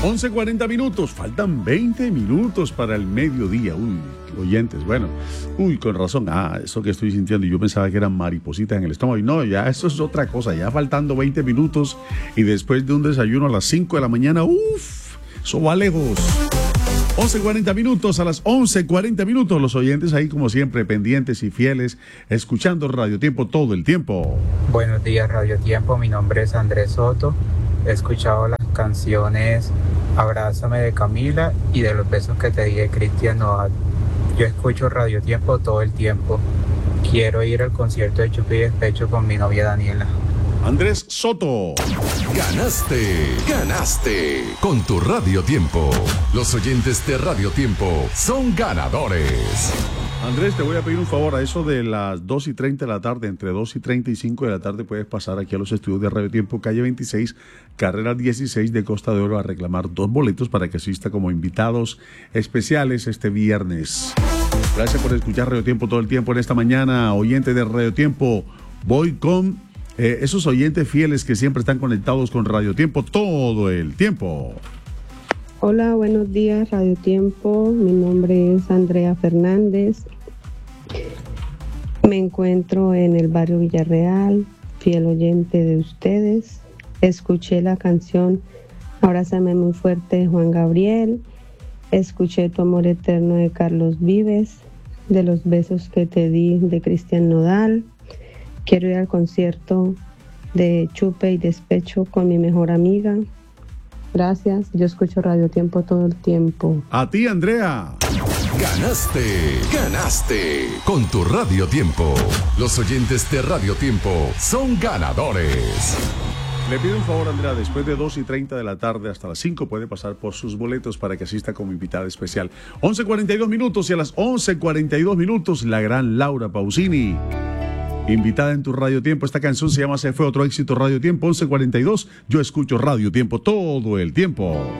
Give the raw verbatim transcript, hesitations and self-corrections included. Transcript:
once cuarenta minutos, faltan veinte minutos para el mediodía. Uy, oyentes, bueno, uy, con razón. Ah, eso que estoy sintiendo, yo pensaba que eran maripositas en el estómago. Y no, ya eso es otra cosa, ya faltando veinte minutos y después de un desayuno a las cinco de la mañana, uff, eso va lejos. once cuarenta minutos, a las once cuarenta minutos, los oyentes ahí como siempre, pendientes y fieles, escuchando Radio Tiempo todo el tiempo. Buenos días, Radio Tiempo, mi nombre es Andrés Soto. He escuchado las canciones Abrázame de Camila y De los besos que te di de Cristian Nodal. Yo escucho Radio Tiempo todo el tiempo. Quiero ir al concierto de Chupi y Despecho con mi novia Daniela. Andrés Soto. Ganaste, ganaste con tu Radio Tiempo. Los oyentes de Radio Tiempo son ganadores. Andrés, te voy a pedir un favor, a eso de las dos y treinta de la tarde, entre dos y treinta y cinco de la tarde, puedes pasar aquí a los estudios de Radio Tiempo, calle veintiséis, carrera dieciséis de Costa de Oro, a reclamar dos boletos para que asista como invitados especiales este viernes. Gracias por escuchar Radio Tiempo todo el tiempo en esta mañana, oyente de Radio Tiempo. Voy con eh, esos oyentes fieles que siempre están conectados con Radio Tiempo todo el tiempo. Hola, buenos días, Radio Tiempo. Mi nombre es Andrea Fernández. Me encuentro en el barrio Villarreal, fiel oyente de ustedes. Escuché la canción Abrázame muy fuerte de Juan Gabriel. Escuché Tu amor eterno de Carlos Vives, De los besos que te di de Cristian Nodal. Quiero ir al concierto de Chupe y Despecho con mi mejor amiga. Gracias, yo escucho Radio Tiempo todo el tiempo. A ti, Andrea. Ganaste, ganaste con tu Radio Tiempo. Los oyentes de Radio Tiempo son ganadores. Le pido un favor, Andrea, después de dos y treinta de la tarde hasta las cinco puede pasar por sus boletos para que asista como invitada especial. once cuarenta y dos minutos y a las once cuarenta y dos minutos la gran Laura Pausini, invitada en tu Radio Tiempo. Esta canción se llama Se fue otro éxito Radio Tiempo. Once cuarenta y dos, yo escucho Radio Tiempo todo el tiempo.